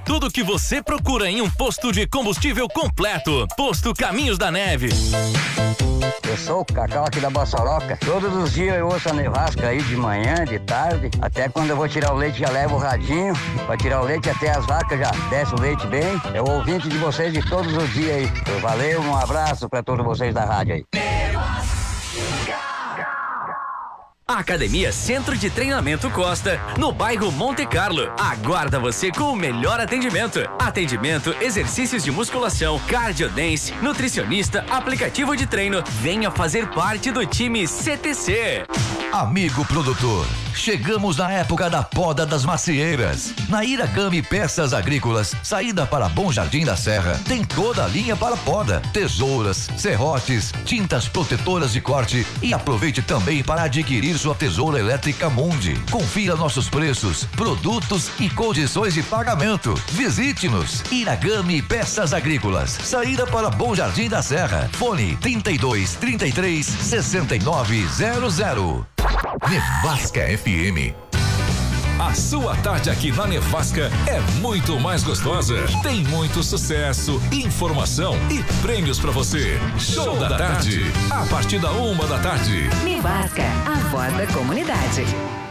tudo que você procura em um posto de combustível completo. Posto Caminhos da Neve. Eu sou o Cacau aqui da Bossoroca. Todos os dias eu ouço a Nevasca aí de manhã, de tarde. Até quando eu vou tirar o leite já levo o radinho. Pra tirar o leite até as vacas já desce o leite bem. É o ouvinte de vocês de todos os dias aí. Valeu, um abraço pra todos vocês da rádio aí. Academia Centro de Treinamento Costa, no bairro Monte Carlo. Aguarda você com o melhor atendimento. Atendimento, exercícios de musculação, cardio dance, nutricionista, aplicativo de treino. Venha fazer parte do time CTC. Amigo produtor, chegamos na época da poda das macieiras. Na Iragami Peças Agrícolas, saída para Bom Jardim da Serra, tem toda a linha para poda, tesouras, serrotes, tintas protetoras de corte e aproveite também para adquirir sua tesoura elétrica Mundi. Confira nossos preços, produtos e condições de pagamento. Visite-nos. Iragami Peças Agrícolas, saída para Bom Jardim da Serra. Fone 3233-6900. Nevasca FM. A sua tarde aqui na Nevasca é muito mais gostosa. Tem muito sucesso, informação e prêmios pra você. Show da tarde, a partir da 1 da tarde. Nevasca, a voz da comunidade.